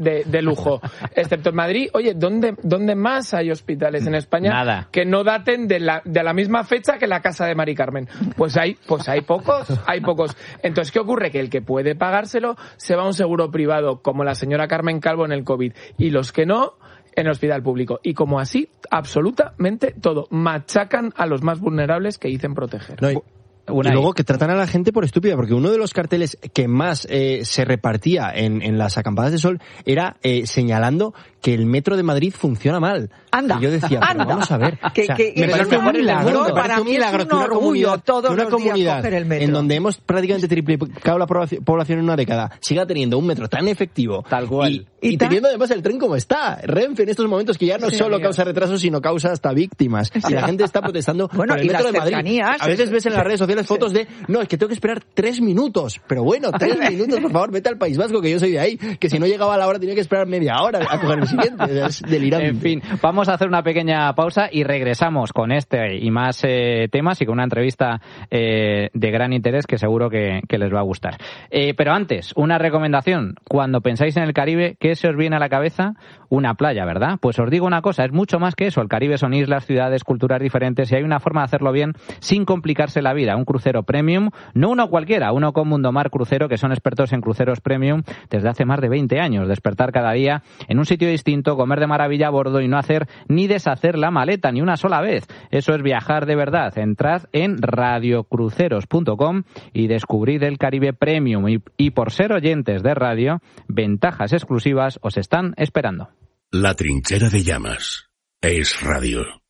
de lujo, excepto en Madrid. Oye, ¿dónde más hay hospitales en España que no daten de la misma fecha que la casa de Mari Carmen? Pues hay pocos. Entonces, ¿qué ocurre? Que el que puede pagárselo se va a un seguro privado, como la señora Carmen Calvo en el COVID, y los que no, en el hospital público. Y como así, absolutamente todo. Machacan a los más vulnerables que dicen proteger. Y luego que tratan a la gente por estúpida, porque uno de los carteles que más se repartía en las acampadas de sol era señalando que el metro de Madrid funciona mal. Anda, y yo decía, pero vamos a ver. Me parece un milagro. Para mí es un orgullo todos los días coger el metro. En donde hemos prácticamente triplicado la población en una década, siga teniendo un metro tan efectivo. Tal cual. Y teniendo además el tren como está. Renfe en estos momentos que ya no solo causa retrasos, sino causa hasta víctimas. Y la gente está protestando por el metro de Madrid. A veces ves en las redes sociales fotos de, no, es que tengo que esperar 3 minutos. Pero bueno, 3 minutos, por favor, vete al País Vasco, que yo soy de ahí. Que si no llegaba a la hora tenía que esperar media hora a coger el siguiente. Es delirante. En fin, vamos a hacer una pequeña pausa y regresamos con este y más temas y con una entrevista de gran interés que seguro que les va a gustar. Pero antes, una recomendación. Cuando pensáis en el Caribe, ¿qué se os viene a la cabeza? Una playa, ¿verdad? Pues os digo una cosa, es mucho más que eso. El Caribe son islas, ciudades, culturas diferentes y hay una forma de hacerlo bien sin complicarse la vida. Un crucero premium, no uno cualquiera, uno con Mundomar Crucero, que son expertos en cruceros premium desde hace más de 20 años. Despertar cada día en un sitio distinto, comer de maravilla a bordo y no hacer ni deshacer la maleta ni una sola vez. Eso es viajar de verdad. Entrad en radiocruceros.com y descubrid el Caribe Premium. Y por ser oyentes de radio, ventajas exclusivas os están esperando. La trinchera de llamas es radio.